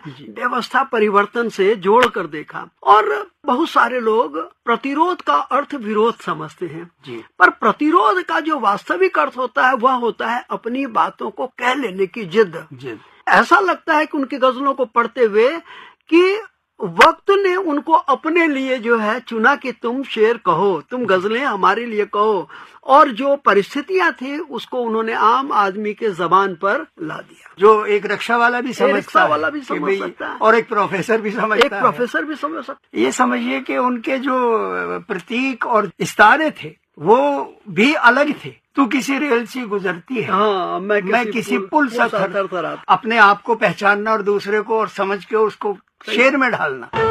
व्यवस्था परिवर्तन से जोड़ कर देखा। और बहुत सारे लोग प्रतिरोध का अर्थ विरोध समझते हैं जी। पर प्रतिरोध का जो वास्तविक अर्थ होता है वह होता है अपनी बातों को कह लेने की जिद। ऐसा लगता है कि उनकी गजलों को पढ़ते हुए कि वक्त ने उनको अपने लिए जो है चुना कि तुम शेर कहो, तुम गजलें हमारे लिए कहो, और जो परिस्थितियां थी उसको उन्होंने आम आदमी के जबान पर ला दिया। जो एक रिक्शा वाला भी समझ सकता है और एक प्रोफेसर भी समझ सकता है। ये समझिए कि उनके जो प्रतीक और इस्तारे थे वो भी अलग थे। तू किसी रेल से गुजरती है, हाँ, मैं किसी पुल से अपने आप को पहचानना और दूसरे को और समझ के उसको शेर में ढालना।